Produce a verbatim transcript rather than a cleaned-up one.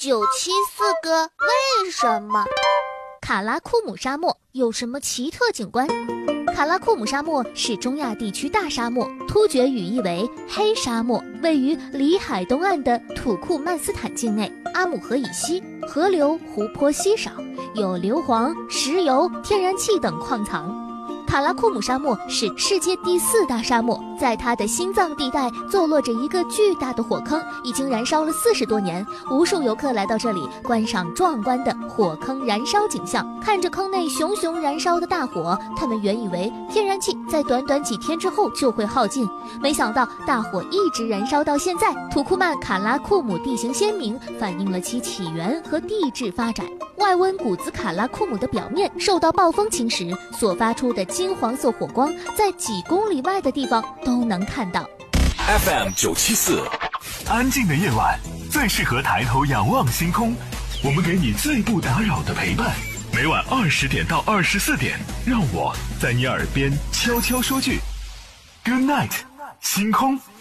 九七四个为什么？ 卡拉库姆沙漠有什么奇特景观？卡拉库姆沙漠是中亚地区大沙漠，突厥语译为黑沙漠，位于里海东岸的土库曼斯坦境内，阿姆河以西，河流、湖泊稀少，有硫磺、石油、天然气等矿藏。卡拉库姆沙漠是世界第四大沙漠，在它的心脏地带坐落着一个巨大的火坑，已经燃烧了四十多年。无数游客来到这里观赏壮观的火坑燃烧景象，看着坑内熊熊燃烧的大火，他们原以为天然气在短短几天之后就会耗尽，没想到大火一直燃烧到现在。土库曼卡拉库姆地形鲜明，反映了其起源和地质发展。外温谷子卡拉库姆的表面受到暴风侵蚀，所发出的金黄色火光，在几公里外的地方都能看到。 F M 九七四， 安静的夜晚最适合抬头仰望星空，我们给你最不打扰的陪伴。每晚二十点到二十四点，让我在你耳边悄悄说句 Good night， 星空。